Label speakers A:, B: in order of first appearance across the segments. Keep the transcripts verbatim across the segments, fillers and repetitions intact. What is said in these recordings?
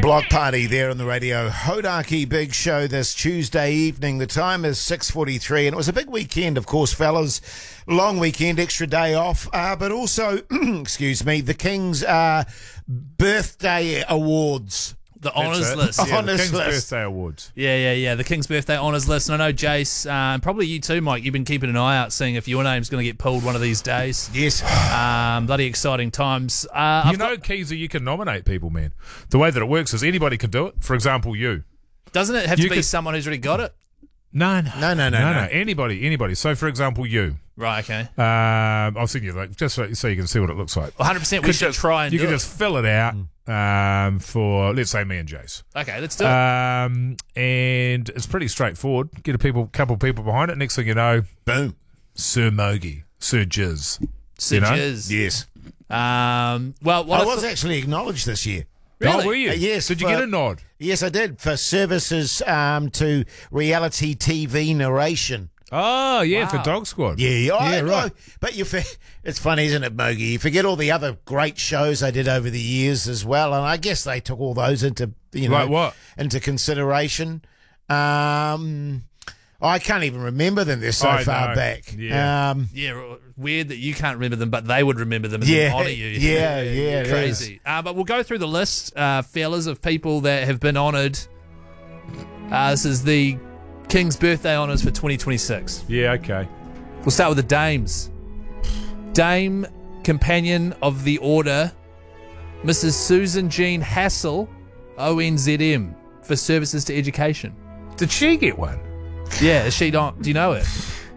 A: Block party there on the radio. Hodaki Big Show this Tuesday evening. The time is six forty-three, and it was a big weekend, of course, fellas. Long weekend, extra day off, uh, but also, excuse me, the King's uh, birthday awards.
B: The honours list.
C: Yeah,
A: Honours
C: the King's
A: list.
C: Birthday Awards.
B: Yeah, yeah, yeah. The King's Birthday Honours list. And I know, Jace, uh, probably you too, Mike, you've been keeping an eye out, seeing if your name's going to get pulled one of these days.
A: Yes.
B: Um, bloody exciting times. Uh,
C: You
B: I've
C: know,
B: got-
C: Keezy, you can nominate people, man. The way that it works is anybody can do it. For example, you.
B: doesn't it have
C: you
B: to be
C: could-
B: someone who's already got it?
C: No, no,
A: No, no, no,
C: no,
A: no.
C: no. Anybody, anybody. So, for example, you.
B: Right, okay.
C: Um, I'll send you like just so, so you can see what it looks like.
B: one hundred percent we
C: Could
B: should
C: just-
B: try and
C: you
B: do
C: can
B: it.
C: just fill it out um, for, let's say, me and Jace.
B: Okay, let's do it.
C: Um, and it's pretty straightforward. Get a people, couple people behind it. Next thing you know,
A: Boom.
C: Sir Mogi, Sir Jizz.
B: Sir
C: you know?
B: Jizz.
A: Yes.
B: Um, well, what
A: I
B: I
A: was
B: thought-
A: actually acknowledged this year.
B: Really?
C: Oh, were you?
A: Uh, yes,
C: Did you
A: for-
C: get a nod?
A: Yes, I did, for services um, to reality T V narration.
C: Oh, yeah, for
B: Wow.
C: Dog Squad.
A: Yeah, yeah, I
C: Yeah,
A: know.
C: right.
A: But you, for- it's funny, isn't it, Mogi? You forget all the other great shows I did over the years as well, and I guess they took all those into you know
C: Like what?
A: into consideration. Um, I can't even remember them. They're so
C: I
A: far
C: know.
A: back.
C: Yeah.
A: Um,
B: Yeah, weird that you can't remember them, but they would remember them and
A: Yeah,
B: then honour you.
A: yeah, yeah, it
B: Crazy. Uh, but we'll go through the list, uh, fellas, of people that have been honoured. Uh, this is the King's Birthday Honours for twenty twenty-six.
C: Yeah, okay.
B: We'll start with the Dames. Dame Companion of the Order, Missus Susan Jean Hassel, O N Z M, for services to education.
C: Did she get one?
B: Yeah, is she not? Do you know it?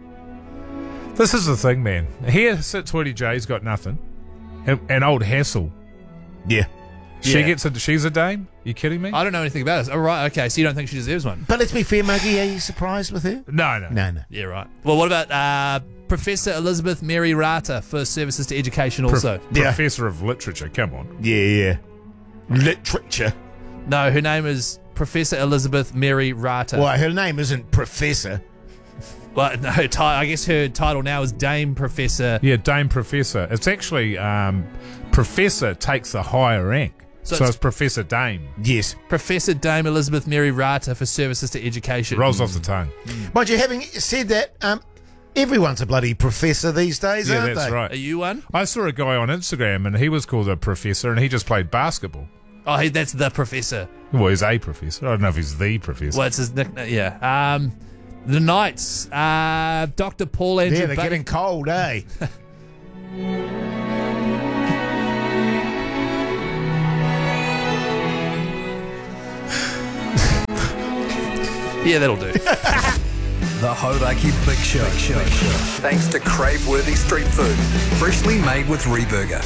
C: This is the thing, man. Here sits Woody J's got nothing. And, and old Hassel.
A: yeah.
C: She
B: Yeah.
C: gets a, she's a dame? You kidding me?
B: I don't know anything about it. Oh, right, okay, so you don't think she deserves one?
A: But let's be fair, Mogi. Are you surprised with her?
C: No, no.
A: No, no.
B: Yeah, right. Well, what about uh, Professor Elizabeth Mary Rata for services to education
C: Prof-
B: also?
A: Yeah.
C: Professor of Literature, come on.
A: Yeah, yeah. Literature.
B: No, her name is Professor Elizabeth Mary Rata.
A: Well, her name isn't Professor.
B: Well, no, ti- I guess her title now is Dame Professor.
C: Yeah, Dame Professor. It's actually um, Professor takes the higher rank.
B: So
C: So,
B: it's-
C: it's, Professor Dame.
A: Yes.
B: Professor Dame Elizabeth Mary Rata for services to education.
C: Rolls off the tongue.
A: Mind you, having said that, um, everyone's a bloody professor these days,
C: Yeah,
A: aren't
C: that's
A: they?
C: right.
B: Are you one?
C: I saw a guy on Instagram and he was called a professor and he just played basketball.
B: Oh, he, that's the professor.
C: Well, he's a professor. I don't know if he's the professor.
B: Well, it's his nickname. Yeah. Um, the Knights. Uh, Doctor Paul Andrew.
A: Yeah, they're
B: Ba-
A: getting cold, eh?
B: Yeah, that'll do.
D: The Hodaki Big Show. Big Show. Thanks to crave-worthy street food, freshly made with Reburger.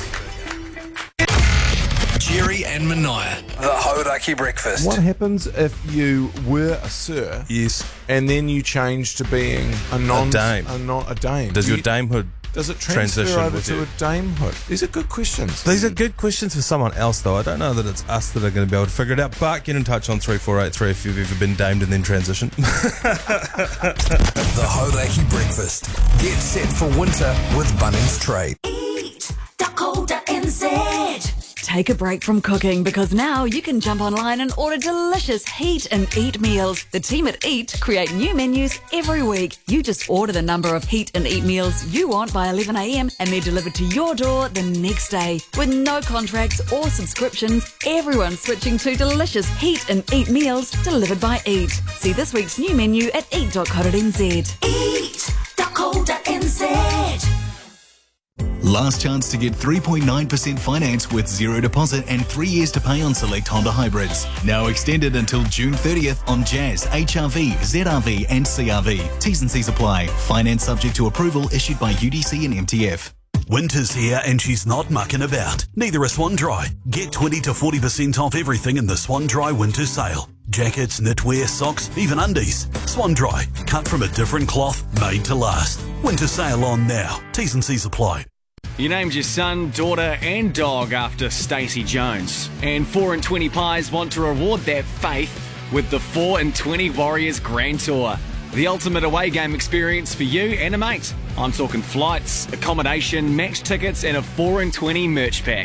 D: Jerry and Mania. The Hodaki Breakfast.
E: What happens if you were a sir
F: Yes.
E: and then you change to being a non
F: dame.
E: A, non, a dame?
F: Does
E: Do
F: your
E: you-
F: damehood
E: does it transfer
F: transition
E: over
F: with
E: to
F: you?
E: a damehood? These are good questions.
F: These are good questions for someone else, though. I don't know that it's us that are going to be able to figure it out. But get in touch on three four eight three if you've ever been damed and then transitioned.
D: The Hodaki Breakfast. Get set for winter with Bunnings Trade.
G: Eat Dakota N Z.
H: Take a break from cooking because now you can jump online and order delicious Heat and Eat meals. The team at Eat create new menus every week. You just order the number of Heat and Eat meals you want by eleven a.m. and they're delivered to your door the next day. With no contracts or subscriptions, everyone's switching to delicious Heat and Eat meals delivered by Eat. See this week's new menu at eat dot co dot n z.
G: Eat Dakota N Z.
I: Last chance to get three point nine percent finance with zero deposit and three years to pay on select Honda hybrids. Now extended until June thirtieth on Jazz, H R V, Z R V and C R V. T's and C's apply. Finance subject to approval issued by U D C and M T F.
J: Winter's here and she's not mucking about. Neither is Swan Dry. Get twenty to forty percent off everything in the Swan Dry winter sale. Jackets, knitwear, socks, even undies. Swan Dry, cut from a different cloth, made to last. Winter sale on now. T's and C's apply.
K: You named your son, daughter and dog after Stacey Jones. And four and twenty Pies want to reward that faith with the four and twenty Warriors Grand Tour. The ultimate away game experience for you and a mate. I'm talking flights, accommodation, match tickets and a four and twenty merch pack.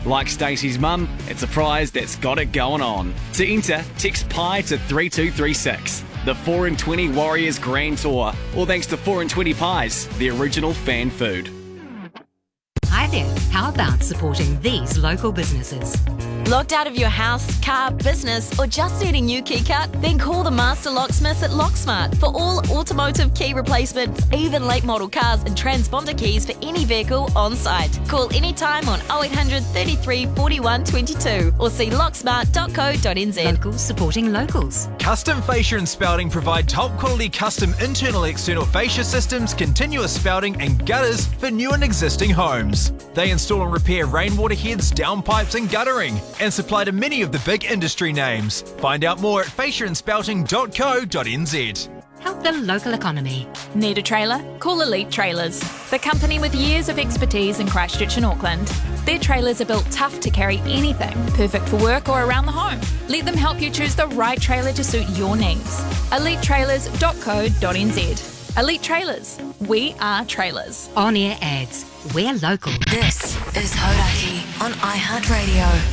K: Like Stacey's mum, it's a prize that's got it going on. To enter, text PIE to three two three six. The four in twenty Warriors Grand Tour. All thanks to four in twenty Pies, the original fan food.
L: Hi there. How about supporting these local businesses?
M: Locked out of your house, car, business, or just need a new key cut? Then call the Master Locksmiths at Locksmart for all automotive key replacements, even late model cars and transponder keys for any vehicle on site. Call anytime on oh eight hundred, thirty-three, forty-one, twenty-two or see locksmart dot co dot n z.
L: Locals supporting locals.
N: Custom Fascia and Spouting provide top quality custom internal external fascia systems, continuous spouting and gutters for new and existing homes. They install and repair rainwater heads, downpipes and guttering, and supply to many of the big industry names. Find out more at fascia and spouting dot co dot n z.
L: Help the local economy.
O: Need a trailer? Call Elite Trailers, the company with years of expertise in Christchurch and Auckland. Their trailers are built tough to carry anything, perfect for work or around the home. Let them help you choose the right trailer to suit your needs. elite trailers dot co dot n z. Elite Trailers. We are trailers.
L: On-air ads. We're local.
G: This is Hodaki on iHeartRadio.